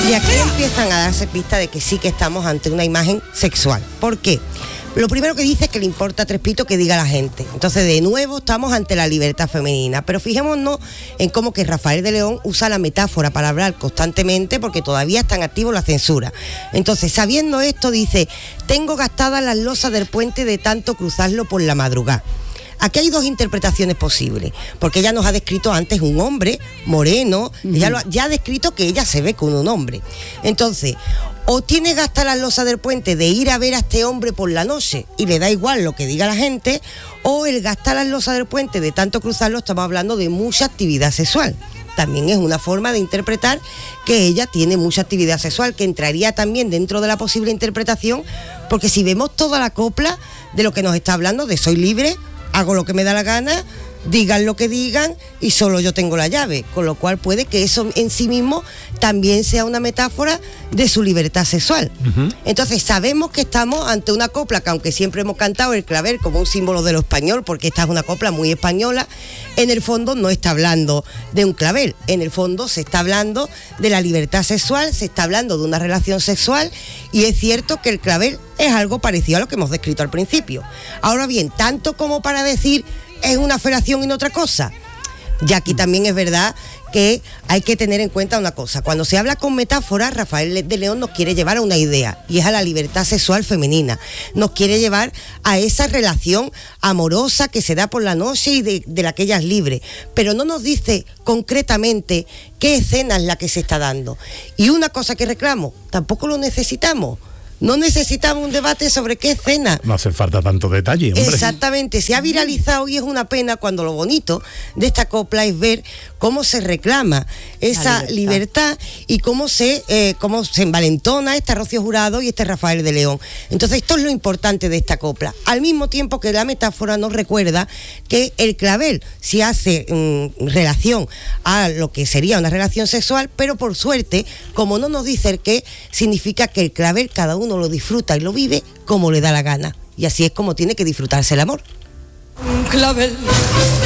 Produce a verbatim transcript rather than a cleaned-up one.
Y aquí empiezan a darse pistas de que sí que estamos ante una imagen sexual. ¿Por qué? Lo primero que dice es que le importa tres pitos que diga la gente. Entonces, de nuevo, estamos ante la libertad femenina. Pero fijémonos en cómo que Rafael de León usa la metáfora para hablar constantemente, porque todavía está en activo la censura. Entonces, sabiendo esto, dice: tengo gastadas las losas del puente de tanto cruzarlo por la madrugada. Aquí hay dos interpretaciones posibles, porque ella nos ha descrito antes un hombre moreno, uh-huh. ella lo ha, ya ha descrito que ella se ve con un hombre. Entonces, o tiene gastar las losas del puente de ir a ver a este hombre por la noche y le da igual lo que diga la gente, o el gastar las losas del puente de tanto cruzarlo, estamos hablando de mucha actividad sexual. También es una forma de interpretar que ella tiene mucha actividad sexual, que entraría también dentro de la posible interpretación, porque si vemos toda la copla de lo que nos está hablando, de soy libre, hago lo que me da la gana, digan lo que digan y solo yo tengo la llave, con lo cual puede que eso en sí mismo también sea una metáfora de su libertad sexual. Uh-huh. Entonces sabemos que estamos ante una copla que, aunque siempre hemos cantado el clavel como un símbolo de lo español, porque esta es una copla muy española, en el fondo no está hablando de un clavel, en el fondo se está hablando de la libertad sexual, se está hablando de una relación sexual, y es cierto que el clavel es algo parecido a lo que hemos descrito al principio. Ahora bien, tanto como para decir es una felación y no otra cosa. Y aquí también es verdad que hay que tener en cuenta una cosa: cuando se habla con metáforas, Rafael de León nos quiere llevar a una idea, y es a la libertad sexual femenina. Nos quiere llevar a esa relación amorosa que se da por la noche y de, de la que ella es libre, pero no nos dice concretamente qué escena es la que se está dando. Y una cosa que reclamo, tampoco lo necesitamos. No necesitamos un debate sobre qué escena. No hace falta tanto detalle, hombre. Exactamente, se ha viralizado, y es una pena cuando lo bonito de esta copla es ver cómo se reclama esa libertad, libertad y cómo se, eh, cómo se envalentona este Rocío Jurado y este Rafael de León. Entonces, esto es lo importante de esta copla. Al mismo tiempo que la metáfora nos recuerda que el clavel sí hace mm, relación a lo que sería una relación sexual, pero por suerte, como no nos dice el qué, significa que el clavel cada uno uno lo disfruta y lo vive como le da la gana, y así es como tiene que disfrutarse el amor. Un clavel